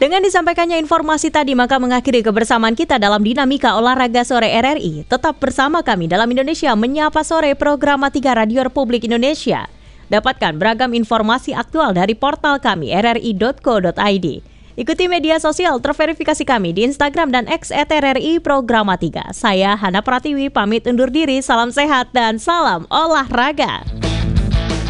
Dengan disampaikannya informasi tadi, maka mengakhiri kebersamaan kita dalam Dinamika Olahraga Sore RRI. Tetap bersama kami dalam Indonesia Menyapa Sore, program 3 Radio Republik Indonesia. Dapatkan beragam informasi aktual dari portal kami rri.co.id. Ikuti media sosial terverifikasi kami di Instagram dan X @RRI Programa 3. Saya Hana Pratiwi pamit undur diri, salam sehat dan salam olahraga.